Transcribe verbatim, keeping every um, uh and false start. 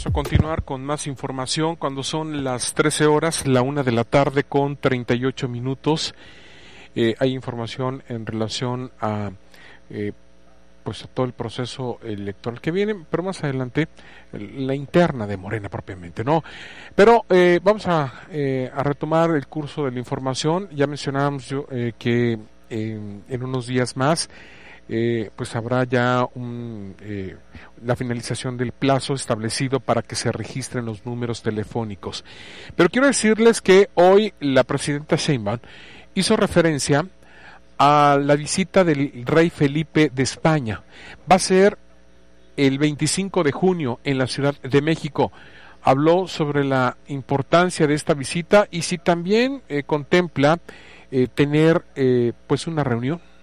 vamos a continuar con más información cuando son las trece horas, la una de la tarde con treinta y ocho minutos. Eh, hay información en relación a eh, pues a todo el proceso electoral que viene, pero más adelante la interna de Morena propiamente, ¿no? Pero eh, vamos a, eh, a retomar el curso de la información. Ya mencionábamos yo, eh, que eh, en unos días más Eh, pues habrá ya un, eh, la finalización del plazo establecido para que se registren los números telefónicos. Pero quiero decirles que hoy la presidenta Sheinbaum hizo referencia a la visita del rey Felipe de España. Va a ser el veinticinco de junio en la Ciudad de México. Habló sobre la importancia de esta visita y si también eh, contempla eh, tener eh, pues una reunión